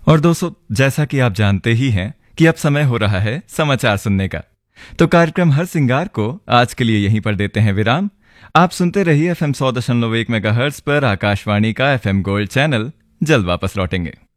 और दोस्तों, जैसा कि आप जानते ही हैं कि अब समय हो रहा है समाचार सुनने का, तो कार्यक्रम हर सिंगार को आज के लिए यहीं पर देते हैं विराम। आप सुनते रहिए FM 100.1 मेगाहर्ट्ज पर आकाशवाणी का FM गोल्ड चैनल। जल्द वापस लौटेंगे।